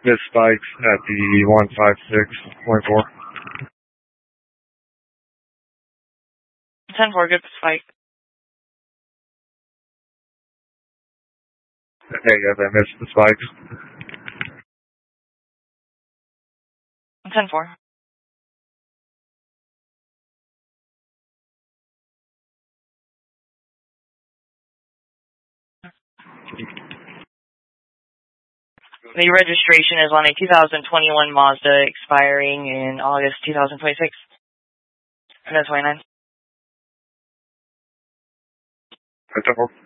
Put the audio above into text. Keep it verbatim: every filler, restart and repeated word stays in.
Miss Spikes at the one five six point four. ten four, good Spike. Hey, yes, I missed the Spikes. ten four. The registration is on a two thousand twenty-one Mazda expiring in August two thousand twenty-six. No, twenty-nine. ten four.